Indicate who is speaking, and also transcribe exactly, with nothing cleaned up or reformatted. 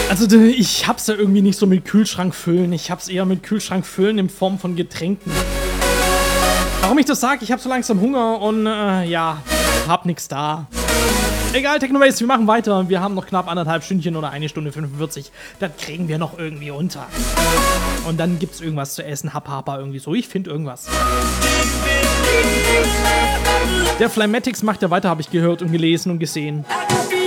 Speaker 1: Also ich hab's ja irgendwie nicht so mit Kühlschrank füllen. Ich hab's eher mit Kühlschrank füllen in Form von Getränken. Warum ich das sage, ich hab so langsam Hunger und äh, ja, hab nix da. Egal, Technoways, wir machen weiter. Wir haben noch knapp anderthalb Stündchen oder eine Stunde fünfundvierzig. Das kriegen wir noch irgendwie unter. Und dann gibt's irgendwas zu essen. Hapa, hapa, irgendwie so. Ich finde irgendwas. Der Flymatix macht ja weiter, habe ich gehört und gelesen und gesehen.